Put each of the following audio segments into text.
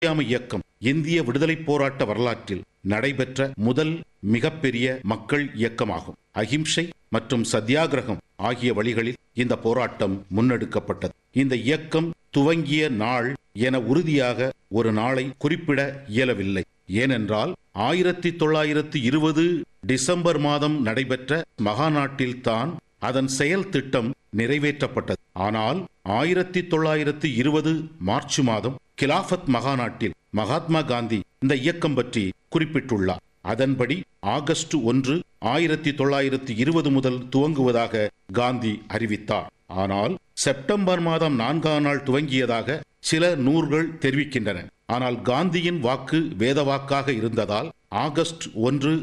ஒத்துழையாமை இயக்கம் இந்திய விடுதலைப் போராட்ட வரலாற்றில் நடைபெற்ற முதல் மிகப்பெரிய மக்கள் இயக்கமாகும். அகிம்சை மற்றும் சத்தியாகிரகம் ஆகிய வழிகளில் இந்த போராட்டம் முன்னெடுக்கப்பட்டது. இந்த இயக்கம் துவங்கிய நாள் என உறுதியாக ஒரு நாளை குறிப்பிட இயலவில்லை. ஏனென்றால் 1920 டிசம்பர் மாதம் நடைபெற்ற மகாநாட்டில்தான் அதன் செயல் திட்டம் நிறைவேற்றப்பட்டது. ஆனால் 1920 மார்ச் மாதம் கிலாஃபத் மகாநாட்டில் மகாத்மா காந்தி இந்த இயக்கம் பற்றி குறிப்பிட்டுள்ளார். அதன்படி ஆகஸ்ட் 1, 1920 முதல் துவங்குவதாக காந்தி அறிவித்தார். ஆனால் செப்டம்பர் மாதம் 4ஆம் நாள் துவங்கியதாக சில நூல்கள் தெரிவிக்கின்றன. ஆனால் காந்தியின் வாக்கு வேத வாக்காக இருந்ததால் ஆகஸ்ட் 1,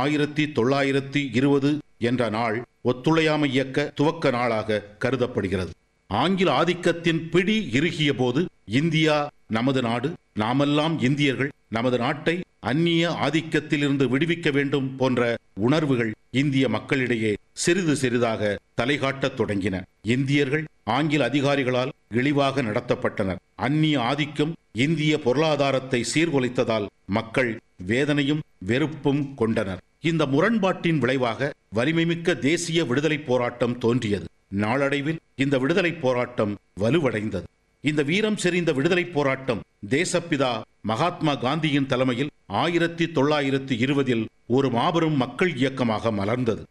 1920 என்ற நாள் ஒத்துழையாமை இயக்க துவக்க நாளாக கருதப்படுகிறது. ஆங்கில ஆதிக்கத்தின் பிடி இறுகிய போது இந்தியா நமது நாடு, நாமெல்லாம் இந்தியர்கள், நமது நாட்டை அந்நிய ஆதிக்கத்திலிருந்து விடுவிக்க வேண்டும் போன்ற உணர்வுகள் இந்திய மக்களிடையே சிறிது சிறிதாக தலைகாட்டத் தொடங்கின. இந்தியர்கள் ஆங்கில அதிகாரிகளால் இழிவாக நடத்தப்பட்டனர். அந்நிய ஆதிக்கம் இந்திய பொருளாதாரத்தை சீர்குலைத்ததால் மக்கள் வேதனையும் வெறுப்பும் கொண்டனர். இந்த முரண்பாட்டின் விளைவாக வலிமைமிக்க தேசிய விடுதலை போராட்டம் தோன்றியது. நாளடைவில் இந்த விடுதலை போராட்டம் வலுவடைந்தது. இந்த வீரம் செறிந்த விடுதலை போராட்டம் தேசப்பிதா மகாத்மா காந்தியின் தலைமையில் 1920 ஒரு மாபெரும் மக்கள் இயக்கமாக மலர்ந்தது.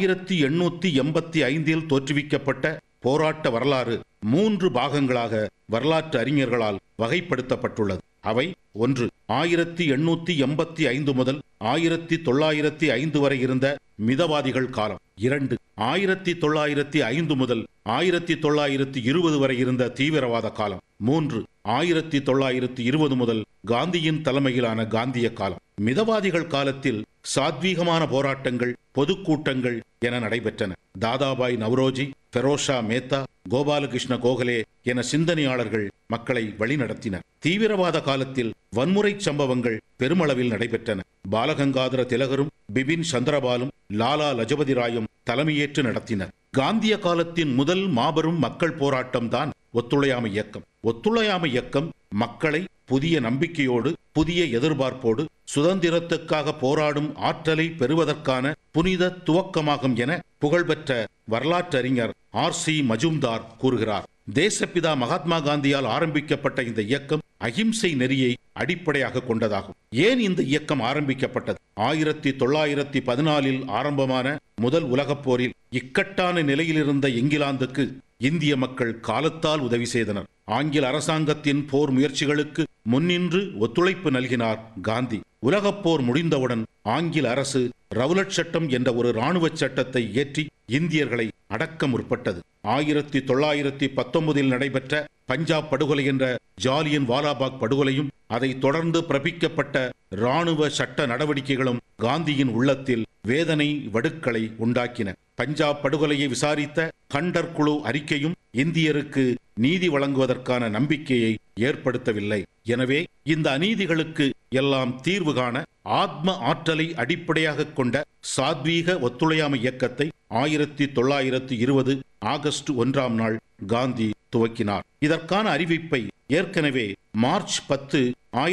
1885 தோற்றுவிக்கப்பட்ட போராட்ட வரலாறு 3 பாகங்களாக வரலாற்று அறிஞர்களால் வகைப்படுத்தப்பட்டுள்ளது. அவை: 1. 1885 முதல் 1905 வரை இருந்த மிதவாதிகள் காலம். 2. 1905 முதல் 1920 வரை இருந்த தீவிரவாத காலம். 3. 1920 முதல் காந்தியின் தலைமையிலான காந்திய காலம். மிதவாதிகள் காலத்தில் சாத்வீகமான போராட்டங்கள், பொதுக்கூட்டங்கள் என நடைபெற்றன. தாதாபாய் நவ்ரோஜி, ஃபெரோஷா மேத்தா, கோபாலகிருஷ்ண கோகலே என சிந்தனையாளர்கள் மக்களை வழிநடத்தினர். தீவிரவாத காலத்தில் வன்முறை சம்பவங்கள் பெருமளவில் நடைபெற்றன. பாலகங்காதர திலகரும் பிபின் சந்திரபாலும் லாலா லஜபதி ராயும் தலைமையேற்று நடத்தினர். காந்திய காலத்தின் முதல் மாபெரும் மக்கள் போராட்டம் தான் ஒத்துழையாமை இயக்கம். ஒத்துழையாமை இயக்கம் மக்களை புதிய நம்பிக்கையோடு, புதிய எதிர்பார்ப்போடு சுதந்திரத்துக்காக போராடும் ஆற்றலை பெறுவதற்கான புனித துவக்கமாகும் என புகழ்பெற்ற வரலாற்றறிஞர் R.C. மஜும்தார் கூறுகிறார். தேசப்பிதா மகாத்மா காந்தியால் ஆரம்பிக்கப்பட்ட இந்த இயக்கம் அகிம்சை நெறியை அடிப்படையாக கொண்டதாகும். ஏன் இந்த இயக்கம் ஆரம்பிக்கப்பட்டது? 1914 ஆரம்பமான முதல் உலகப் போரில் இக்கட்டான நிலையிலிருந்த இங்கிலாந்துக்கு இந்திய மக்கள் காலத்தால் உதவி செய்தனர். ஆங்கில அரசாங்கத்தின் போர் முயற்சிகளுக்கு முன்னின்று ஒத்துழைப்பு நல்கினார் காந்தி. உலகப் போர் முடிந்தவுடன் ஆங்கில அரசு ரவுலட் சட்டம் என்ற ஒரு இராணுவ சட்டத்தை இயற்றி இந்தியர்களை அடக்க முற்பட்டது. 1919 நடைபெற்ற பஞ்சாப் படுகொலை என்ற ஜாலியன் வாலாபாக் படுகொலையும் அதை தொடர்ந்து பிறப்பிக்கப்பட்ட இராணுவ சட்ட நடவடிக்கைகளும் காந்தியின் உள்ளத்தில் வேதனை வடுக்களை உண்டாக்கின. பஞ்சாப் படுகொலையை விசாரித்த கண்டர் குழு அறிக்கையும் இந்தியருக்கு நீதி வழங்குவதற்கான நம்பிக்கையை ஏற்படுத்தவில்லை. எனவே இந்த அநீதிகளுக்கு எல்லாம் தீர்வு காண ஆத்ம ஆற்றலை அடிப்படையாக கொண்ட சாத்வீக ஒத்துழையாமை இயக்கத்தை 1920 ஆகஸ்ட் 1ஆம் நாள் காந்தி துவக்கினார். இதற்கான அறிவிப்பை ஏற்கனவே மார்ச் 10,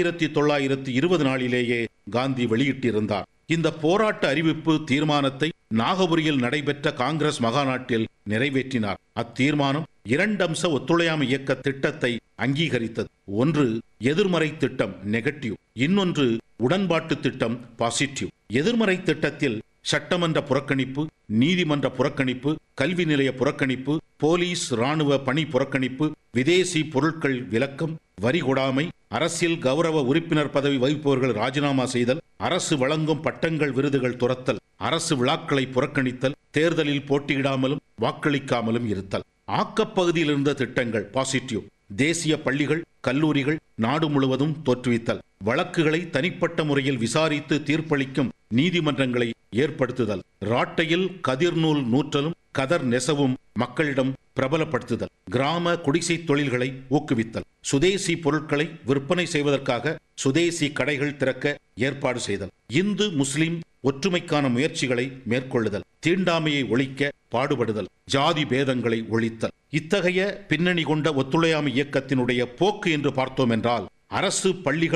1920 நாளிலேயே காந்தி வெளியிட்டிருந்தார். இந்த போராட்ட அறிவிப்பு தீர்மானத்தை நாகபுரியில் நடைபெற்ற காங்கிரஸ் மகாநாட்டில் நிறைவேற்றினார். அத்தீர்மானம் 2 அம்ச ஒத்துழையாமை இயக்க திட்டத்தை அங்கீகரித்தது. ஒன்று எதிர்மறை திட்டம் நெகட்டிவ், இன்னொன்று உடன்பாட்டு திட்டம் பாசிட்டிவ். எதிர்மறை திட்டத்தில் சட்டமன்ற புறக்கணிப்பு, நீதிமன்ற புறக்கணிப்பு, கல்வி நிலைய புறக்கணிப்பு, போலீஸ் இராணுவ பணி புறக்கணிப்பு, விதேசி பொருட்கள் விலக்கம், வரி கொடாமை, அரசியல் கௌரவ உறுப்பினர் பதவி வகிப்பவர்கள் ராஜினாமா செய்தல், அரசு வழங்கும் பட்டங்கள் விருதுகள் துரத்தல், அரசு விழாக்களை புறக்கணித்தல், தேர்தலில் போட்டியிடாமலும் வாக்களிக்காமலும் இருத்தல். ஆக்கப்பகுதியில் இருந்த திட்டங்கள் பாசிட்டிவ். தேசிய பள்ளிகள், கல்லூரிகள் நாடு முழுவதும் தோற்றுவித்தல், வழக்குகளை தனிப்பட்ட முறையில் விசாரித்து தீர்ப்பளிக்கும் நீதிமன்றங்களை ஏற்படுத்துதல், ராட்டையில் கதிர்நூல் நூற்றலும் கதர் நெசவும் மக்களிடம் பிரபலப்படுத்துதல், கிராம குடிசை தொழில்களை ஊக்குவித்தல், சுதேசி பொருட்களை விற்பனை செய்வதற்காக சுதேசி கடைகள் திறக்க ஏற்பாடு செய்தல், இந்து முஸ்லிம் ஒற்றுமைக்கான முயற்சிகளை மேற்கொள்ளுதல், தீண்டாமையை ஒழிக்க பாடுபடுதல், ஜாதி பேதங்களை ஒழித்தல். இத்தகைய பின்னணி கொண்ட ஒத்துழையாமை இயக்கத்தினுடைய போக்கு என்று பார்த்தோம் என்றால் அரசு பள்ளிகள்